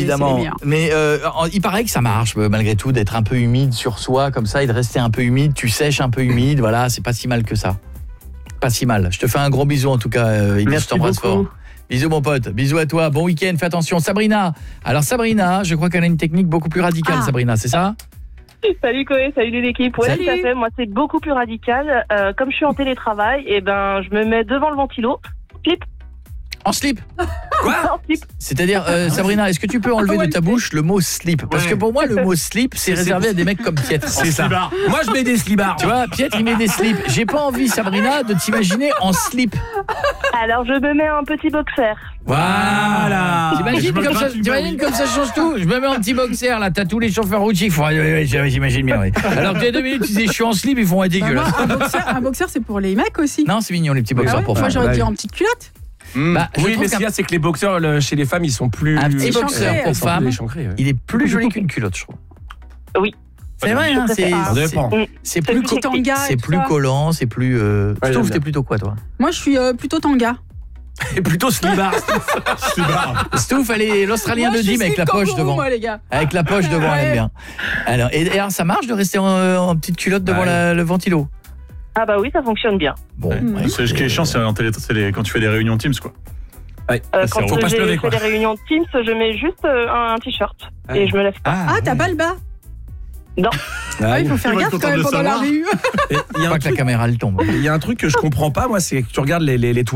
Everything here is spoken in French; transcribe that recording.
évidemment. Mais il paraît que ça marche malgré tout d'être un peu humide sur soi comme ça et de rester un peu humide, tu sèches un peu humide, voilà, c'est pas si mal que ça. Pas si mal. Je te fais un gros bisou en tout cas, Yves, je t'embrasse fort. Bisous mon pote, bisous à toi, bon week-end, fais attention. Sabrina, alors Sabrina, je crois qu'elle a une technique beaucoup plus radicale, Sabrina, c'est ça ? Salut Koé, salut l'équipe. Ouais, tout à fait. Moi, c'est beaucoup plus radical. Comme je suis en télétravail, je me mets devant le ventilo, slip. En slip ? Quoi ? En slip. C'est-à-dire, Sabrina, est-ce que tu peux enlever de ta bouche le mot slip ? Parce que pour moi, le mot slip, c'est réservé à des mecs comme Pietre. C'est ça. Moi, je mets des slibards. Tu vois, Pietre, il met des slips. J'ai pas envie, Sabrina, de t'imaginer en slip. Alors, je me mets un petit boxer. Voilà. T'imagines comme ça change tout. Je me mets en petit boxer, là, t'as tous les chauffeurs routiers qui font, j'imagine bien, oui. Alors que 2 minutes, tu dis, je suis en slip, ils font dégueulasse. Un boxer, c'est pour les mecs aussi. Non, c'est mignon, les petits boxers pour moi, femmes. j'aurais dit en petite culotte. Oui, mais ce qu'il y a, c'est que les boxeurs chez les femmes, ils sont plus... Un petit boxer pour femmes, il est plus joli qu'une culotte, je trouve. Oui. C'est vrai, hein, c'est plus collant, c'est plus... Stouff, t'es plutôt quoi, toi ? Moi, je suis plutôt tanga. Et plutôt slibard. Stouff, elle est l'Australien de Dim avec la poche devant. Moi, les gars. Avec la poche devant, elle aime bien. Alors, alors, ça marche de rester en petite culotte devant le ventilo ? Ah bah oui, ça fonctionne bien. Bon, ce qui est chiant, c'est quand tu fais des réunions Teams, quoi. Ouais. Quand faut pas se lever, quoi. fais des réunions Teams, je mets juste un t-shirt et je me lève pas. T'as pas le bas ? Non. Il faut faire gaffe quand même pendant la réunion. Pas que la caméra elle tombe. Il y a un truc que je comprends pas, moi, c'est que tu regardes les